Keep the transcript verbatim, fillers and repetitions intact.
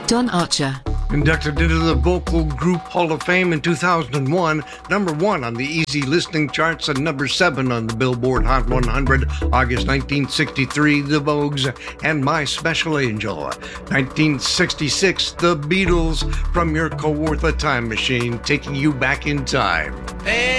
Don Archer. Inducted into the Vocal Group Hall of Fame in two thousand one, number one on the Easy Listening charts and number seven on the Billboard Hot one hundred, August nineteen sixty-three, The Vogues and My Special Angel. nineteen sixty-six, The Beatles, From Your Kawartha Time Machine, taking you back in time. Hey!